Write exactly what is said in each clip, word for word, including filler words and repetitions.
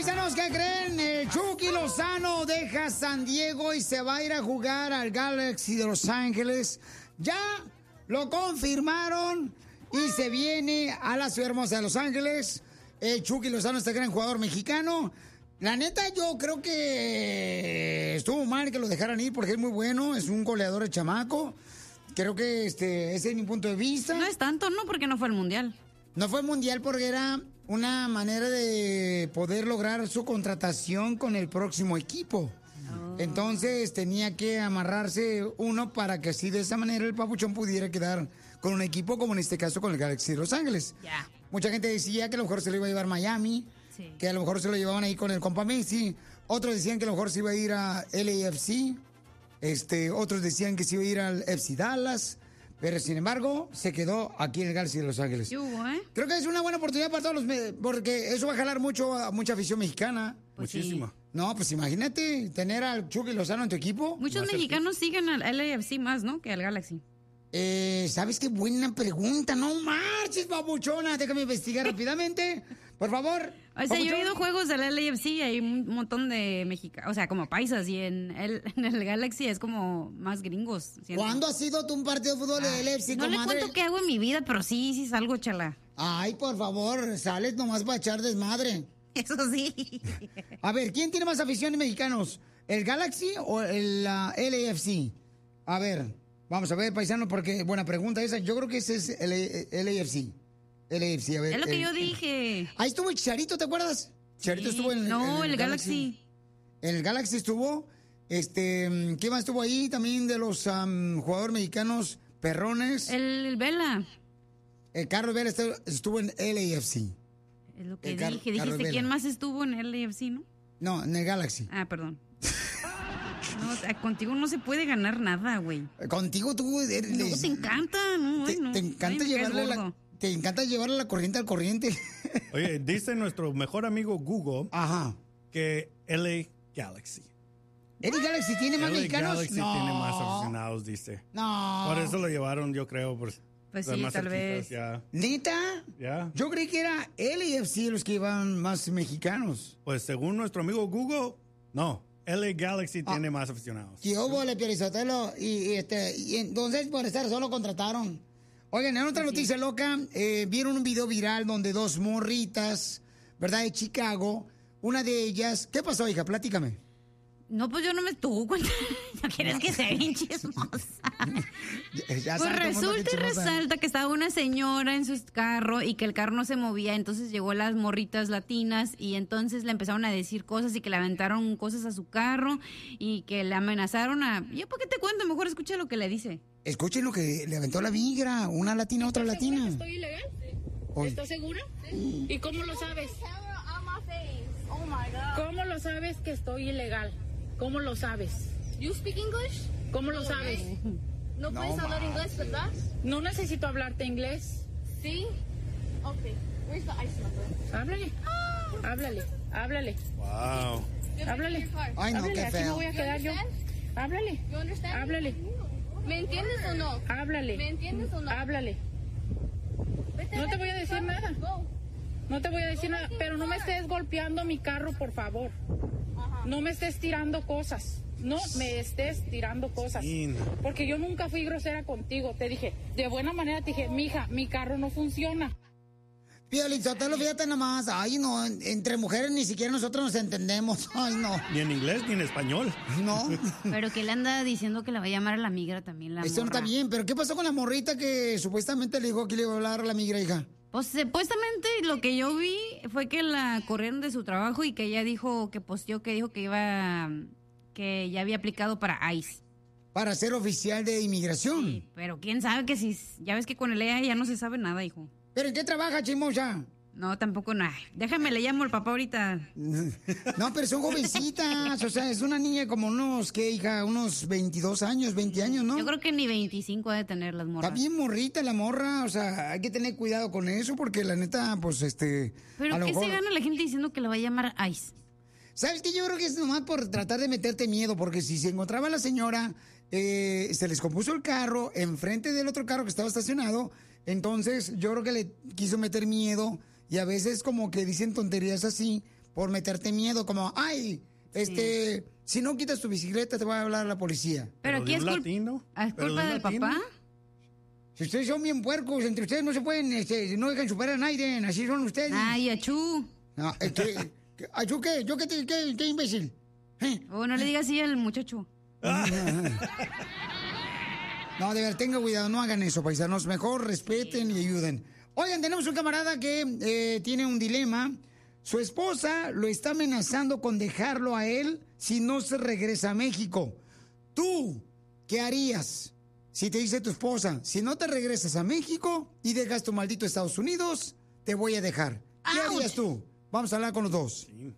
Paisanos, ¿qué creen? El Chucky Lozano deja San Diego y se va a ir a jugar al Galaxy de Los Ángeles. Ya lo confirmaron y se viene a la ciudad hermosa de Los Ángeles. El Chucky Lozano, este gran jugador mexicano. La neta, yo creo que estuvo mal que lo dejaran ir porque es muy bueno, es un goleador de chamaco. Creo que este, ese es mi punto de vista. No es tanto, ¿no? Porque no fue al Mundial. No fue al Mundial porque era una manera de poder lograr su contratación con el próximo equipo. Oh. Entonces tenía que amarrarse uno para que así de esa manera el papuchón pudiera quedar con un equipo como en este caso con el Galaxy de Los Ángeles. Yeah. Mucha gente decía que a lo mejor se lo iba a llevar Miami, sí. que a lo mejor se lo llevaban ahí con el compa Messi. Otros decían que a lo mejor se iba a ir a L A F C. Este, otros decían que se iba a ir al F C Dallas. Pero, sin embargo, se quedó aquí en el Galaxy de Los Ángeles. Hubo, ¿eh? Creo que es una buena oportunidad para todos los... Me- porque eso va a jalar mucho a mucha afición mexicana. Pues Muchísima. sí. No, pues imagínate tener al Chucky Lozano en tu equipo. Muchos mexicanos siguen al L A F C más, ¿no? Que al Galaxy. Eh, ¿sabes qué buena pregunta? No marches, babuchona. Déjame investigar rápidamente. Por favor. O sea, yo he ido a juegos del L A F C y hay un montón de mexicanos, o sea, como paisas, y en el, en el Galaxy es como más gringos. ¿Siento? ¿Cuándo has sido tú un partido de fútbol del L A F C, No le comadre? cuento qué hago en mi vida, pero sí, sí salgo, chala. Ay, por favor, sales nomás para echar desmadre. Eso sí. A ver, ¿quién tiene más aficiones mexicanos? ¿El Galaxy o el uh, L A F C? A ver, vamos a ver, paisano, porque buena pregunta esa. Yo creo que ese es el L A F C. L A F C, a ver. Es lo que el- yo dije. Ahí estuvo el Chicharito, ¿te acuerdas? Chicharito Sí. estuvo en, No, en el Galaxy. En el Galaxy estuvo. Este, ¿qué más estuvo ahí? También de los um, jugadores mexicanos perrones. El, el Vela. El Carlos Vela estuvo, estuvo en L A F C. Es lo que El Car- dije. Carlos Dijiste Vela. quién más estuvo en el L A F C, ¿no? No, en el Galaxy. Ah, perdón. No, o sea, contigo no se puede ganar nada, güey. Contigo tú eres... No, te encanta, no, te, ay, no. te encanta Ay, me caes llevarle la, gordo. te encanta llevarle la corriente al corriente. Oye, dice nuestro mejor amigo Google Ajá. que L A Galaxy. ¿L A Galaxy tiene más L A mexicanos? Galaxy No. tiene más aficionados, dice. No. Por eso lo llevaron, yo creo. Por Pues estar sí, más tal cerquitas, vez. Ya, ¿Neta? ya. Yo creí que era L A F C los que iban más mexicanos. Pues según nuestro amigo Google, no. L A Galaxy Ah. tiene más aficionados. ¿Qué hubo, Le Pielizotelo? Y, y, este, y entonces por estar solo contrataron. Oigan, en otra noticia loca, eh, vieron un video viral donde dos morritas, ¿verdad? De Chicago, una de ellas... ¿Qué pasó, hija? Platícame. No, pues yo no me estuvo cuenta. ¿No quieres que sea bien chismosa? Ya Pues sabe todo el mundo resulta y que chismosa. resalta que estaba una señora en su carro y que el carro no se movía, entonces llegó las morritas latinas y entonces le empezaron a decir cosas y que le aventaron cosas a su carro y que le amenazaron a... ¿Yo por qué te cuento? Mejor escucha lo que le dice. Escuchen lo que le aventó la migra, una latina a otra ¿Estás segura latina. que estoy ilegal? Oye. ¿Estás segura? ¿Y cómo lo sabes? ¿Cómo lo sabes que estoy ilegal? ¿Cómo lo sabes? You speak English? ¿Cómo lo sabes? No, puedes hablar inglés, ¿verdad? No necesito hablarte inglés. Sí. Okay. Where's the ice number? Háblale. Háblale. Háblale. Wow. Háblale. Ay, no, Háblale. qué Aquí me feo. voy a quedar yo. Háblale. You understand? Háblale. ¿Me entiendes o no? Háblale. ¿Me entiendes o no? Háblale. Vete, No te vete, voy a decir go, nada. go. No te voy a decir nada, pero no me estés golpeando mi carro, por favor. Ajá. No me estés tirando cosas. No me estés tirando cosas. Sí. Porque yo nunca fui grosera contigo. Te dije, de buena manera te dije, mija, mi carro no funciona. Piolizotelo, fíjate nomás. Ay, no, en- entre mujeres ni siquiera nosotros nos entendemos. Ay, no. Ni en inglés ni en español. No. Pero que le anda diciendo que le va a llamar a la migra también la Eso no morra. está bien, pero ¿qué pasó con la morrita que supuestamente le dijo que le iba a hablar a la migra, hija? Pues supuestamente lo que yo vi fue que la corrieron de su trabajo y que ella dijo, que posteó que dijo que iba, que ya había aplicado para ICE. Para ser oficial de inmigración. Sí, pero quién sabe que si, ya ves que con el E A ya no se sabe nada, hijo. ¿Pero en qué trabaja, chimosa? No, tampoco nada. Déjame, le llamo al papá ahorita. No, pero son jovencitas. O sea, es una niña como unos, ¿qué, hija? Unos veintidós años, veinte años, ¿no? Yo creo que ni veinticinco ha de tener las morras. Está bien morrita la morra. O sea, hay que tener cuidado con eso porque la neta, pues, este... Pero a lo ¿qué mejor- se gana la gente diciendo que le va a llamar ICE? ¿Sabes qué? Yo creo que es nomás por tratar de meterte miedo, porque si se encontraba la señora, eh, se les compuso el carro enfrente del otro carro que estaba estacionado, entonces yo creo que le quiso meter miedo y a veces como que dicen tonterías así por meterte miedo, como, ay, este, Sí. si no quitas tu bicicleta te va a hablar la policía. Pero aquí de es, un cul- latino, ¿es pero culpa de un del latino. papá? Si ustedes son bien puercos, entre ustedes no se pueden, este, no dejan superar a nadie, así son ustedes. Ay, achú. No, este, ¿qué- ah, ¿yo qué? ¿Yo qué, te- qué, qué imbécil? ¿Eh? O no le digas así al muchacho. No, de verdad, tengan cuidado, no hagan eso, paisanos. Mejor respeten y ayuden. Oigan, tenemos un camarada que eh, tiene un dilema. Su esposa lo está amenazando con dejarlo a él si no se regresa a México. ¿Tú qué harías si te dice tu esposa, si no te regresas a México y dejas tu maldito Estados Unidos, te voy a dejar? ¿Qué ¡Auch! harías tú? Vamos a hablar con los dos. Sí.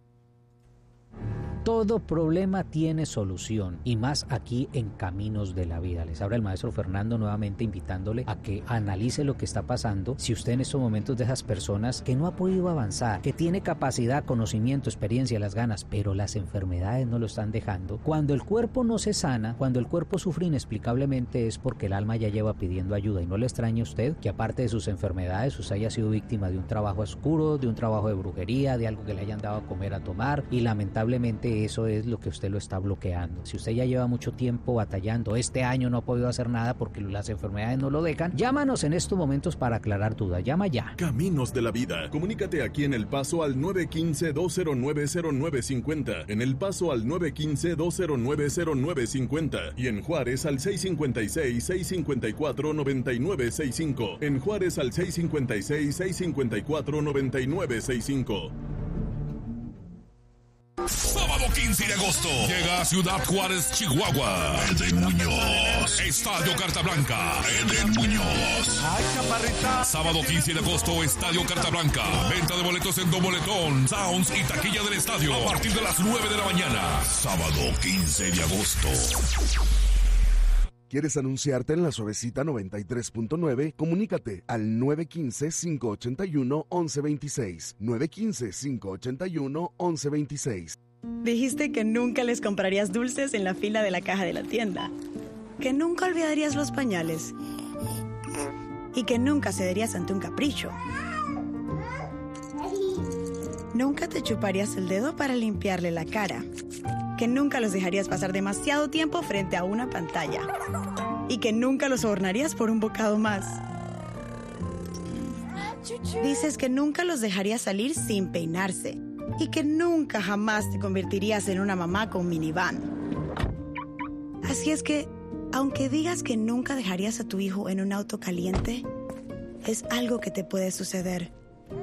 Todo problema tiene solución, y más aquí en Caminos de la Vida. Les habla el maestro Fernando nuevamente invitándole a que analice lo que está pasando. Si usted en estos momentos de esas personas que no ha podido avanzar, que tiene capacidad, conocimiento, experiencia, las ganas, pero las enfermedades no lo están dejando, cuando el cuerpo no se sana, cuando el cuerpo sufre inexplicablemente, es porque el alma ya lleva pidiendo ayuda. Y no le extraña a usted que aparte de sus enfermedades, usted haya sido víctima de un trabajo oscuro, de un trabajo de brujería, de algo que le hayan dado a comer, a tomar, y lamentablemente eso es lo que usted lo está bloqueando. Si usted ya lleva mucho tiempo batallando, este año no ha podido hacer nada porque las enfermedades no lo dejan, llámanos en estos momentos para aclarar dudas. Llama ya. Caminos de la Vida. Comunícate aquí en El Paso al nueve uno cinco, dos cero nueve, cero nueve cinco cero, en El Paso al nueve uno cinco, dos cero nueve, cero nueve cinco cero y en Juárez al seis cinco seis, seis cinco cuatro, nueve nueve seis cinco. En Juárez al seis cinco seis, seis cinco cuatro, nueve nueve seis cinco. Sábado quince de agosto llega a Ciudad Juárez, Chihuahua. Eden Muñoz. Estadio Carta Blanca. Eden Muñoz. Ay, chaparrita. Sábado quince de agosto, Estadio Carta Blanca. Venta de boletos en Don Boletón, Sounds y taquilla del estadio a partir de las nueve de la mañana. Sábado quince de agosto. ¿Quieres anunciarte en La Suavecita noventa y tres punto nueve? Comunícate al nueve uno cinco, cinco ocho uno, once veintiséis. nueve uno cinco, cinco ocho uno, once veintiséis. Dijiste que nunca les comprarías dulces en la fila de la caja de la tienda. Que nunca olvidarías los pañales. Y que nunca cederías ante un capricho. Nunca te chuparías el dedo para limpiarle la cara. Que nunca los dejarías pasar demasiado tiempo frente a una pantalla. Y que nunca los sobornarías por un bocado más. Dices que nunca los dejarías salir sin peinarse. Y que nunca jamás te convertirías en una mamá con minivan. Así es que, aunque digas que nunca dejarías a tu hijo en un auto caliente, es algo que te puede suceder.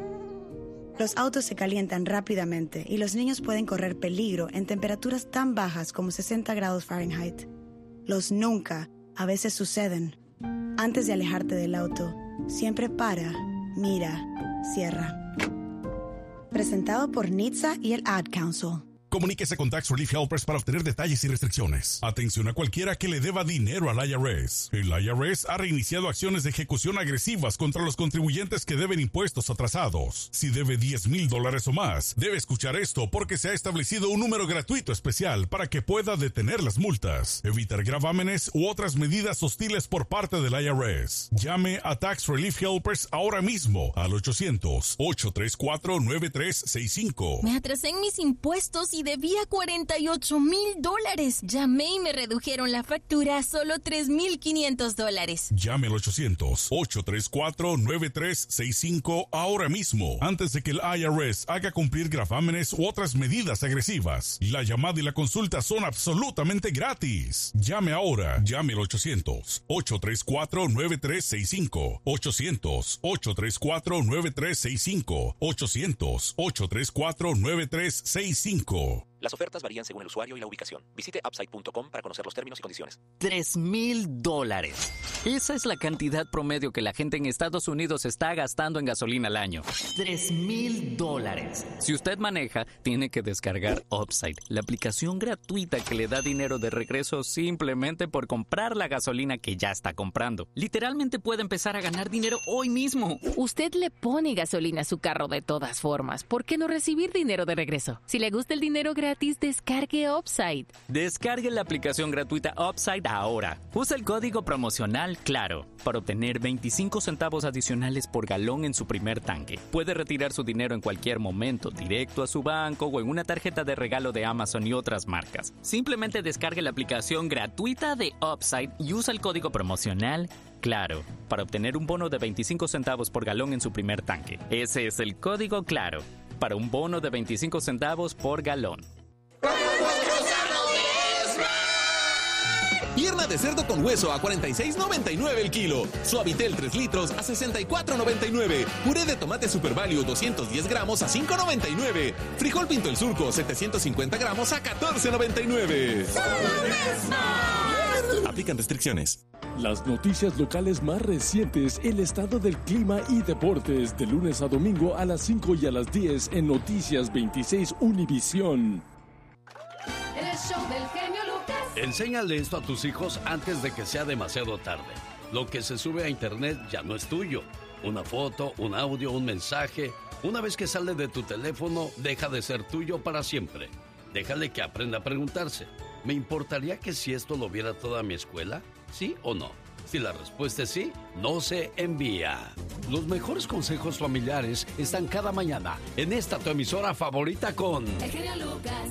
Los autos se calientan rápidamente y los niños pueden correr peligro en temperaturas tan bajas como sesenta grados Fahrenheit. Los nunca a veces suceden. Antes de alejarte del auto, siempre para, mira, cierra. Presentado por N H T S A y el Ad Council. Comuníquese con Tax Relief Helpers para obtener detalles y restricciones. Atención a cualquiera que le deba dinero al I R S. El I R S ha reiniciado acciones de ejecución agresivas contra los contribuyentes que deben impuestos atrasados. Si debe diez mil dólares o más, debe escuchar esto porque se ha establecido un número gratuito especial para que pueda detener las multas, evitar gravámenes u otras medidas hostiles por parte del I R S. Llame a Tax Relief Helpers ahora mismo al ochocientos, ocho tres cuatro, nueve tres seis cinco. Me atrasé en mis impuestos y debía cuarenta y ocho mil dólares. Llamé y me redujeron la factura a solo tres mil quinientos dólares. Llame al ochocientos, ocho tres cuatro, nueve tres seis cinco ahora mismo, antes de que el I R S haga cumplir gravámenes u otras medidas agresivas. La llamada y la consulta son absolutamente gratis. Llame ahora. Llame al ochocientos, ocho tres cuatro, nueve tres seis cinco. ochocientos, ocho tres cuatro, nueve tres seis cinco. ochocientos, ocho tres cuatro, nueve tres seis cinco. Las ofertas varían según el usuario y la ubicación. Visite upside punto com para conocer los términos y condiciones. Tres mil dólares. Esa es la cantidad promedio que la gente en Estados Unidos está gastando en gasolina al año. Tres mil dólares. Si usted maneja, tiene que descargar Upside, la aplicación gratuita que le da dinero de regreso simplemente por comprar la gasolina que ya está comprando. Literalmente puede empezar a ganar dinero hoy mismo. Usted le pone gasolina a su carro de todas formas. ¿Por qué no recibir dinero de regreso? Si le gusta el dinero gratis, gratis, descargue Upside. Descargue la aplicación gratuita Upside ahora. Usa el código promocional CLARO para obtener veinticinco centavos adicionales por galón en su primer tanque. Puede retirar su dinero en cualquier momento, directo a su banco o en una tarjeta de regalo de Amazon y otras marcas. Simplemente descargue la aplicación gratuita de Upside y usa el código promocional CLARO para obtener un bono de veinticinco centavos por galón en su primer tanque. Ese es el código CLARO para un bono de veinticinco centavos por galón. Pierna de cerdo con hueso a cuarenta y seis noventa y nueve el kilo. Suavitel tres litros a sesenta y cuatro noventa y nueve. Puré de tomate Super Value doscientos diez gramos a cinco noventa y nueve. Frijol Pinto el Surco setecientos cincuenta gramos a catorce noventa y nueve. Aplican restricciones. Las noticias locales más recientes, el estado del clima y deportes, de lunes a domingo a las cinco y a las diez en Noticias veintiséis Univisión. El show del genio Lucas. Enséñale esto a tus hijos antes de que sea demasiado tarde. Lo que se sube a internet ya no es tuyo. Una foto, un audio, un mensaje. Una vez que sale de tu teléfono, deja de ser tuyo para siempre. Déjale que aprenda a preguntarse. ¿Me importaría que si esto lo viera toda mi escuela? ¿Sí o no? Si la respuesta es sí, no se envía. Los mejores consejos familiares están cada mañana en esta tu emisora favorita con... El genio Lucas.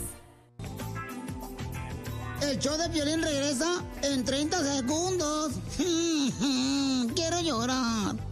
El show de Piolín regresa en treinta segundos. Quiero llorar.